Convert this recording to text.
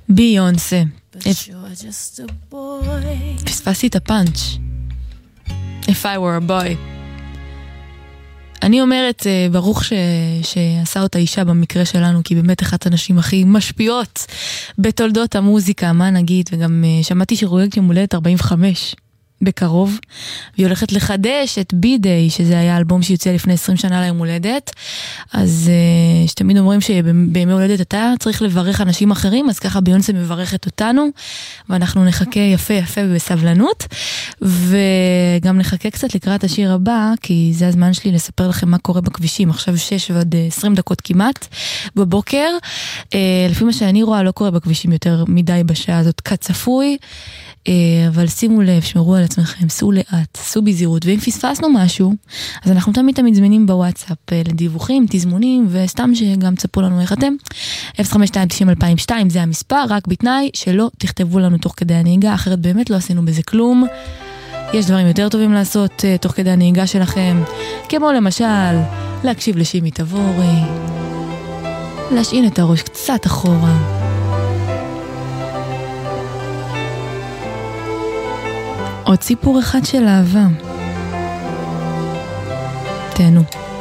ביונסה. פספסתי את הפאנץ'. If I were a boy. אני אומרת ברוך שעשה אותה אישה במקרה שלנו, כי באמת אחת הנשים הכי משפיעות בתולדות המוזיקה, מה נגיד, וגם שמעתי שחוגגת יום הולדת 45 בקרוב, והיא הולכת לחדש את B-Day, שזה היה אלבום שיוצא לפני 20 שנה ליום הולדת, אז שתמיד אומרים שבימי הולדת אתה צריך לברך אנשים אחרים, אז ככה ביונסה מברכת אותנו, ואנחנו נחכה יפה יפה ובסבלנות, וגם נחכה קצת לקראת השיר הבא, כי זה הזמן שלי לספר לכם מה קורה בכבישים, עכשיו 6 ועד 20 דקות כמעט בבוקר, לפי מה שאני רואה לא קורה בכבישים יותר מדי בשעה הזאת כצפוי, אבל שימו לב, שמרו על עצמכם, סעו לאט, סעו בזהירות, ואם פספסנו משהו, אז אנחנו תמיד זמינים בוואטסאפ לדיווחים, תזמונים, וסתם שגם צפו לנו איך אתם. 052-90-2002 זה המספר, רק בתנאי שלא תכתבו לנו תוך כדי הנהיגה, אחרת באמת לא עשינו בזה כלום. יש דברים יותר טובים לעשות תוך כדי הנהיגה שלכם, כמו למשל להקשיב לשימי תבורי, להשעין את הראש קצת אחורה, עוד סיפור אחד של אהבה. תהנו.